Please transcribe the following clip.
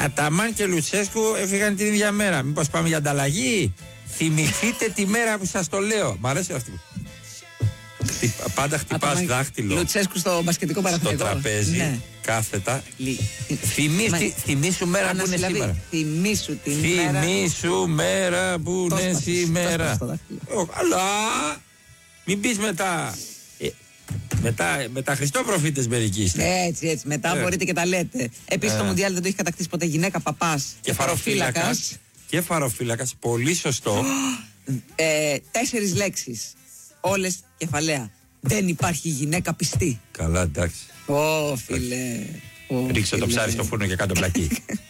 Αταμάν και Λουτσέσκου έφυγαν την ίδια μέρα. Μήπως πάμε για ανταλλαγή? Θυμηθείτε τη μέρα που σας το λέω. Μ' αρέσει αυτή. Πάντα χτυπάς δάχτυλο. Λουτσέσκου στο μπασκετικό παραθυρικό. Στο τραπέζι, ναι. Κάθετα. Θυμήσου μέρα που είναι σήμερα. Θυμήσου μέρα που είναι σήμερα. Αλλά μην πεις μετά. Μετά Χριστόπροφήτες μερικοί είστε. Έτσι. Μετά μπορείτε και τα λέτε. Επίσης το Μουντιάλ δεν το έχει κατακτήσει ποτέ γυναίκα, παπάς και φαροφύλακας. Και φαροφύλακας, πολύ σωστό. 4 λέξεις. Όλες κεφαλαία. Δεν υπάρχει γυναίκα πιστή. Καλά, εντάξει. Φίλε. Ρίξε το ψάρι στο φούρνο και κάτω πλακί.